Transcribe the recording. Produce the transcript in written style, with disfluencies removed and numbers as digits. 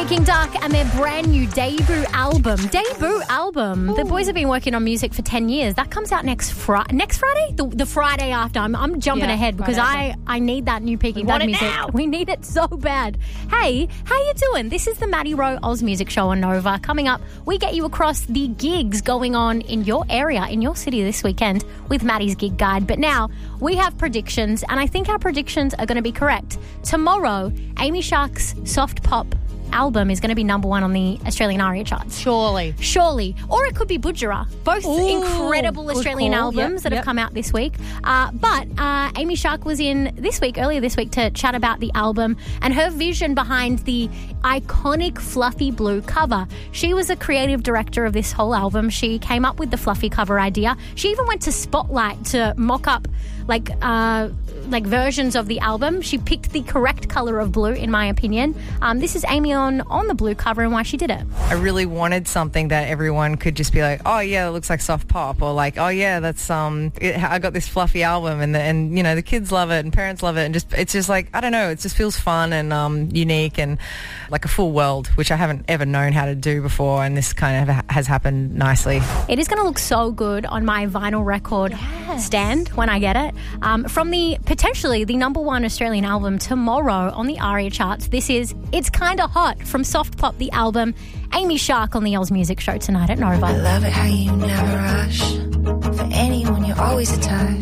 Peking Duck and their brand new debut album. Ooh. The boys have been working on music for 10 years. That comes out next Friday? The Friday after. I'm jumping ahead because I need that new Peking Duck music. Now. We need it so bad. Hey, how you doing? This is the Maddie Rowe Oz Music Show on Nova. Coming up, we get you across the gigs going on in your area, in your city this weekend with Maddie's Gig Guide. But now we have predictions, and I think our predictions are going to be correct. Tomorrow, Amy Shark's soft pop album is going to be number one on the Australian ARIA charts. Surely. Or it could be Budjerah. Both incredible Australian albums that have come out this week. But Amy Shark was in earlier this week to chat about the album and her vision behind the iconic fluffy blue cover. She was a creative director of this whole album. She came up with the fluffy cover idea. She even went to Spotlight to mock up like versions of the album. She picked the correct colour of blue, in my opinion. This is Amy on the blue cover and why she did it. I really wanted something that everyone could just be like, oh yeah, it looks like soft pop, or like, oh yeah, that's I got this fluffy album, and you know, the kids love it and parents love it, and it's just like, I don't know, it just feels fun and unique and like a full world, which I haven't ever known how to do before, and this kind of has happened nicely. It is going to look so good on my vinyl record stand when I get it. From potentially the number one Australian album tomorrow on the ARIA charts, this is It's Kinda Hot from Soft Pop, the album. Amy Shark on the Oz Music Show tonight at Nova. I love it how you never rush. For anyone, you're always a touch.